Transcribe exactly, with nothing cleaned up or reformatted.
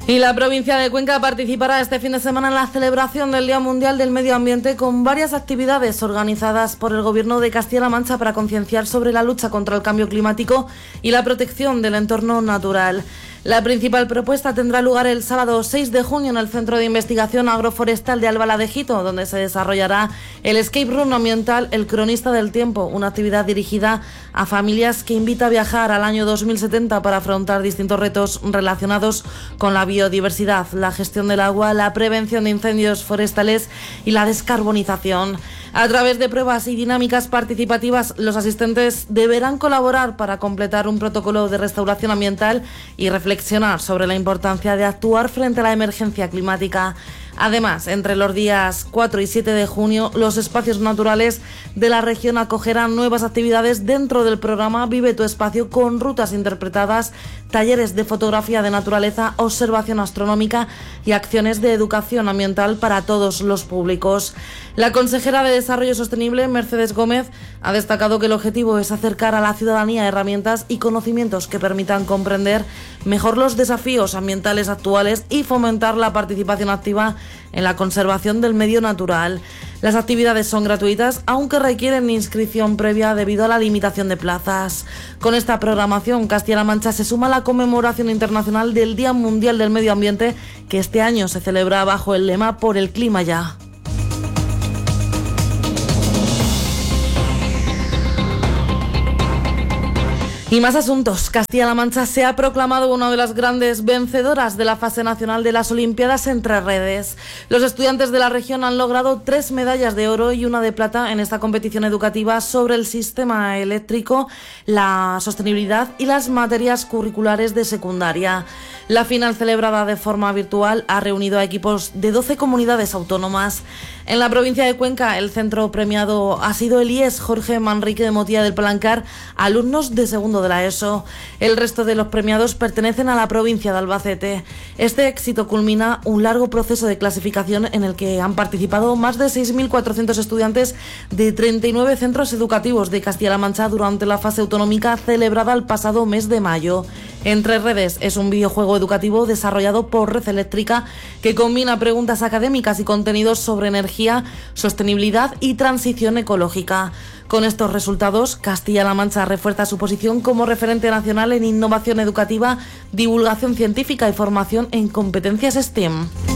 Y la provincia de Cuenca participará este fin de semana en la celebración del Día Mundial del Medio Ambiente con varias actividades organizadas por el Gobierno de Castilla-La Mancha para concienciar sobre la lucha contra el cambio climático y la protección del entorno natural. La principal propuesta tendrá lugar el sábado seis de junio en el Centro de Investigación Agroforestal de Albalá de Jito, donde se desarrollará el Escape Room ambiental El Cronista del Tiempo, una actividad dirigida a familias que invita a viajar al año dos mil setenta para afrontar distintos retos relacionados con la biodiversidad, la gestión del agua, la prevención de incendios forestales y la descarbonización. A través de pruebas y dinámicas participativas, los asistentes deberán colaborar para completar un protocolo de restauración ambiental y reflexionar sobre la importancia de actuar frente a la emergencia climática. Además, entre los días cuatro y siete de junio, los espacios naturales de la región acogerán nuevas actividades dentro del programa Vive tu Espacio, con rutas interpretadas, talleres de fotografía de naturaleza, observación astronómica y acciones de educación ambiental para todos los públicos. La consejera de Desarrollo Sostenible, Mercedes Gómez, ha destacado que el objetivo es acercar a la ciudadanía herramientas y conocimientos que permitan comprender mejor los desafíos ambientales actuales y fomentar la participación activa en la conservación del medio natural. Las actividades son gratuitas, aunque requieren inscripción previa debido a la limitación de plazas. Con esta programación, Castilla-La Mancha se suma a la conmemoración internacional del Día Mundial del Medio Ambiente, que este año se celebra bajo el lema Por el clima ya. Y más asuntos. Castilla-La Mancha se ha proclamado una de las grandes vencedoras de la fase nacional de las Olimpiadas entre redes. Los estudiantes de la región han logrado tres medallas de oro y una de plata en esta competición educativa sobre el sistema eléctrico, la sostenibilidad y las materias curriculares de secundaria. La final, celebrada de forma virtual, ha reunido a equipos de doce comunidades autónomas. En la provincia de Cuenca, el centro premiado ha sido el I E S Jorge Manrique de Motilla del Palancar, alumnos de segundo de la ESO. El resto de los premiados pertenecen a la provincia de Albacete. Este éxito culmina un largo proceso de clasificación en el que han participado más de seis mil cuatrocientos estudiantes de treinta y nueve centros educativos de Castilla-La Mancha durante la fase autonómica celebrada el pasado mes de mayo. Entre redes es un videojuego educativo desarrollado por Red Eléctrica que combina preguntas académicas y contenidos sobre energía, sostenibilidad y transición ecológica. Con estos resultados, Castilla-La Mancha refuerza su posición como referente nacional en innovación educativa, divulgación científica y formación en competencias STEM.